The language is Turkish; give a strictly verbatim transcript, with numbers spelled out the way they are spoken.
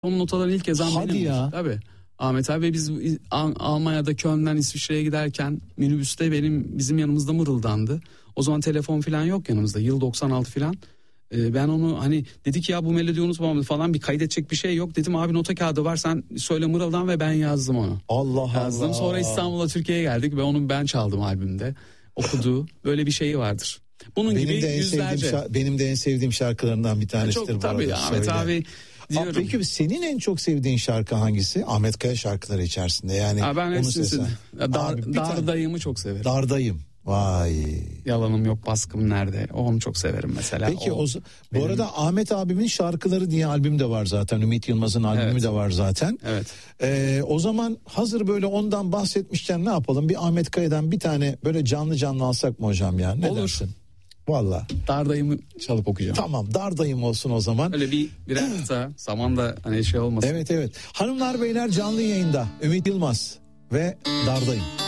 Onun notalarını ilk yazan Hadi benim. ya. Tabii. Ahmet abi ve biz Almanya'da Köln'den İsviçre'ye giderken minibüste benim bizim yanımızda mırıldandı. O zaman telefon falan yok yanımızda. Yıl doksan altı falan. Ee, ben onu hani dedik ya bu melodiyi unutmamam falan, bir kaydedecek bir şey yok. Dedim abi nota kağıdı var, sen söyle mırıldan, ve ben yazdım onu. Allah Yazdım. Allah. Sonra İstanbul'a, Türkiye'ye geldik ve onu ben çaldım albümde. Okudu. Böyle bir şeyi vardır. Bunun benim gibi de en yüzlerce. Sevdiğim, benim de en sevdiğim şarkılarından bir tanesidir. Çok, bu tabii arada. Ahmet Söyle. abi diyorum. Aa, peki senin en çok sevdiğin şarkı hangisi? Ahmet Kaya şarkıları içerisinde yani. Aa, ben hepsini sevdim. Dar, Abi, Dardayım'ı çok severim. Dardayım. Vay. Yalanım yok, baskım nerede? Onu çok severim mesela. Peki o, o bu benim... arada Ahmet abimin şarkıları diye albüm de var zaten. Ümit Yılmaz'ın albümü Evet. de var zaten. Evet. Ee, o zaman hazır böyle ondan bahsetmişken ne yapalım? Bir Ahmet Kaya'dan bir tane böyle canlı canlı alsak mı hocam ya? Ne Olur. dersin? Valla. Dardayım'ı çalıp okuyacağım. Tamam, Dardayım olsun o zaman. Öyle bir birer kıta zaman da hani şey olmasın. Evet evet. Hanımlar beyler canlı yayında Ümit Yılmaz ve Dardayım.